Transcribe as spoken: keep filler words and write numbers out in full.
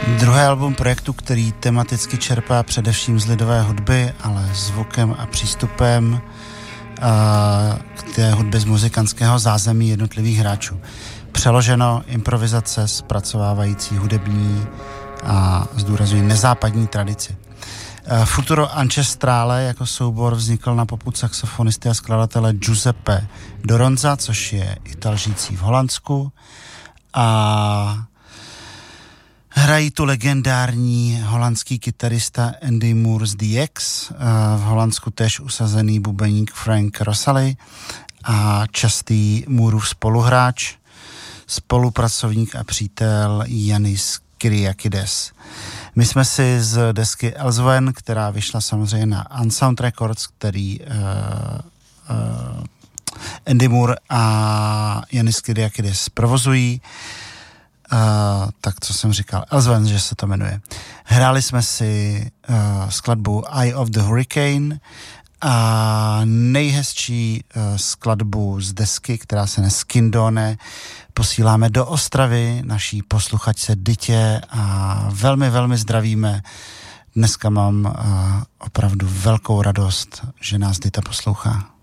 Druhé album projektu, který tematicky čerpá především z lidové hudby, ale zvukem a přístupem a k té hudbě z muzikantského zázemí jednotlivých hráčů. Přeloženo improvizace zpracovávající hudební a zdůrazňuji nezápadní tradici. Futuro Ancestrale jako soubor vznikl na popud saxofonisty a skladatele Giuseppe Doronza, což je Ital žijící v Holandsku, a hrají tu legendární holandský kytarista Andy Moore z The X, v Holandsku též usazený bubeník Frank Rosalie a častý Mooreův spoluhráč, spolupracovník a přítel Yannis Kyriakides. My jsme si z desky Elsewhere, která vyšla samozřejmě na Unsound Records, který uh, uh, Andy Moore a Yannis Kyriakides provozují, uh, tak co jsem říkal, Elsewhere, že se to jmenuje. Hráli jsme si uh, skladbu Eye of the Hurricane a nejhezčí uh, skladbu z desky, která se jmenuje Skindone, posíláme do Ostravy naší posluchačce Dytě a velmi, velmi zdravíme. Dneska mám uh, opravdu velkou radost, že nás Dyta poslouchá.